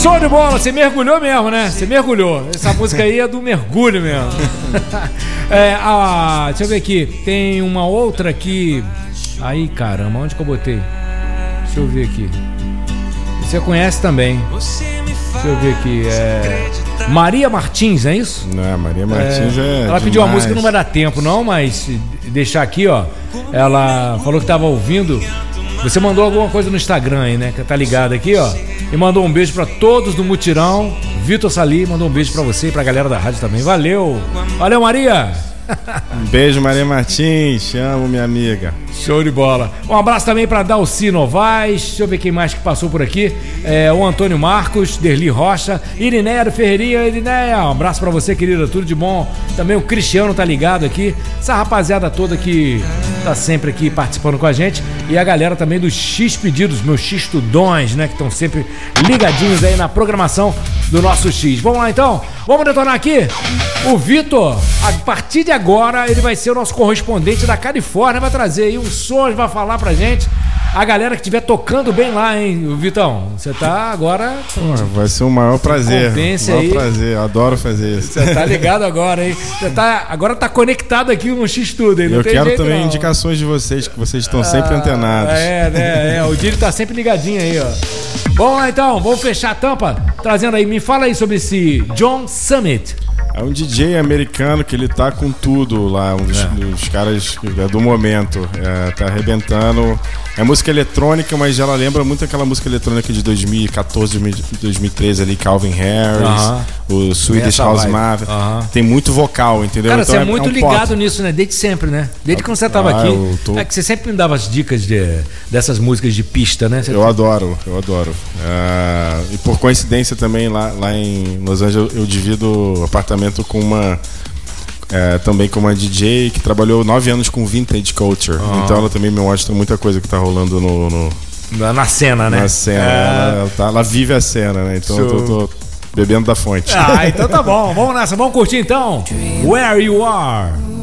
Show de bola, você mergulhou mesmo, né? Você mergulhou. Essa música aí é do mergulho mesmo. Deixa eu ver aqui. Tem uma outra aqui. Aí, caramba, onde que eu botei? Deixa eu ver aqui. Você conhece também. Deixa eu ver aqui. Maria Martins, não é isso? Não, Maria Martins ela pediu uma música, não vai dar tempo não, mas deixar aqui, ó. Ela falou que tava ouvindo. Você mandou alguma coisa no Instagram aí, né? Que tá ligado aqui, ó. E mandou um beijo pra todos do Mutirão. Vitor Sali mandou um beijo pra você e pra galera da rádio também. Valeu! Valeu, Maria! Um beijo, Maria Martins. Te amo, minha amiga. Show de bola. Um abraço também para Dalci Novaes. Deixa eu ver quem mais que passou por aqui. O Antônio Marcos, Derli Rocha, Irineia do Ferreirinha. Irineia, um abraço para você, querida. Tudo de bom. Também o Cristiano tá ligado aqui. Essa rapaziada toda que tá sempre aqui participando com a gente. E a galera também dos X Pedidos, meus X-Tudões, né? Que estão sempre ligadinhos aí na programação do nosso X. Vamos lá então? Vamos detonar aqui? O Vitor, a partir de agora, ele vai ser o nosso correspondente da Califórnia, vai trazer aí uns sons, vai falar pra gente. A galera que estiver tocando bem lá, hein, Vitão? Você tá agora... Vai ser um maior prazer. Maior prazer, eu adoro fazer isso. Você tá ligado agora, hein? Agora tá conectado aqui no X-Tudo, hein? Eu quero também indicações de vocês, que vocês estão sempre antenados. O Diri tá sempre ligadinho aí, ó. Vamos lá então, vamos fechar a tampa, trazendo aí, me fala aí sobre esse John Summit. É um DJ americano que ele tá com tudo lá, um dos caras do momento, tá arrebentando. É música eletrônica, mas ela lembra muito aquela música eletrônica de 2014, 2013 ali, Calvin Harris, o Swedish House Mafia. Tem muito vocal, entendeu? Cara, então você é muito ligado nisso, né? Desde sempre, né? Desde quando você tava aqui. É que você sempre me dava as dicas dessas músicas de pista, né? Eu adoro. E por coincidência também, lá em Los Angeles, eu divido apartamento com uma... também com uma DJ que trabalhou 9 anos com Vintage Culture. Então ela também me mostra muita coisa que tá rolando na cena, né? Na cena. Ela vive a cena, né? Então eu tô bebendo da fonte. Então tá bom. Vamos nessa. Vamos curtir então. Where You Are.